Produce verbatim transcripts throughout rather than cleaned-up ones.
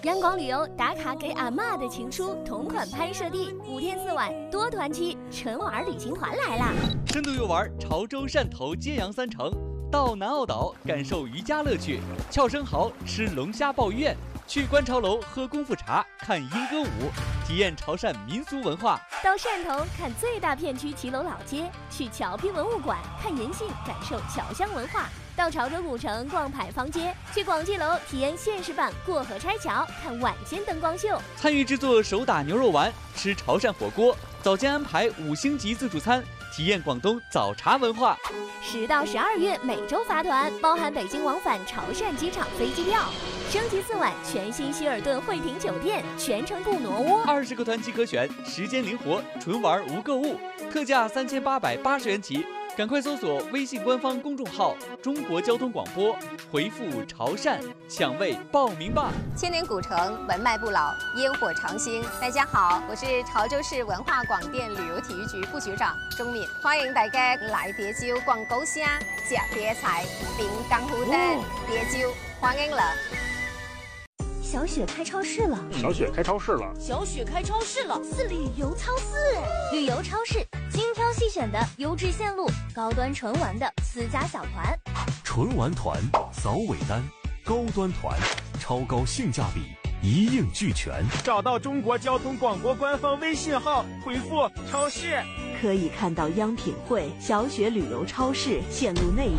央广旅游打卡给阿嬷的情书同款拍摄地，五天四晚多团期纯玩旅行团来啦！ 深度游玩潮州、汕头、揭阳三城，到南澳岛感受渔家乐趣，翘生蚝吃龙虾鲍鱼宴，去观潮楼喝功夫茶，看莺歌舞，体验潮汕民俗文化。 到汕头看最大片区骑楼老街，去侨批文物馆看银杏，感受侨乡文化。到潮州古城逛牌坊街，去广济楼体验现实版过河拆桥，看晚间灯光秀， 参与制作手打牛肉丸，吃潮汕火锅，早间安排五星级自助餐，体验广东早茶文化。 十到十二月每周发团，包含北京往返潮汕机场飞机票，升级四晚全新希尔顿惠庭酒店，全程不挪窝。 二十个团期可选，时间灵活，纯玩无购物，特价三千八百八十元起。赶快搜索微信官方公众号中国交通广播，回复潮汕抢位报名吧。 千年古城文脉不老，烟火长新。大家好，我是潮州市文化广电旅游体育局副局长钟敏，欢迎大家来蝶洲逛高虾、吃蝶菜、品江湖灯、蝶洲，欢迎了。 小雪开超市了， 小雪开超市了， 小雪开超市了， 是旅游超市，旅游超市，精挑细选的优质线路，高端纯玩的私家小团， 纯玩团扫尾单，高端团超高性价比，一应俱全。 找到中国交通广播官方微信号，回复超市， 可以看到央品汇、小雪旅游超市线路内容。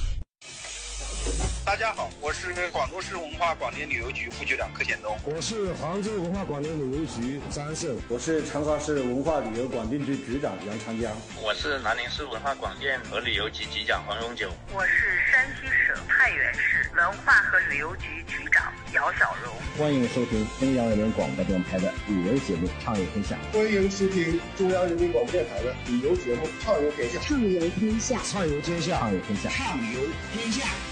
大家好，我是广州市文化广电旅游局副局长柯显东。 我是杭州文化广电旅游局张胜。 我是长沙市文化旅游广电局局长杨长江。 我是南宁市文化广电和旅游局局长黄永久。 我是山西省太原市文化和旅游局局长姚小荣。 欢迎收听中央人民广播电台的旅游节目《畅游天下》。 欢迎收听中央人民广播电台的旅游节目《畅游天下》。 畅游天下， 畅游天下， 畅游天下， 畅游天下。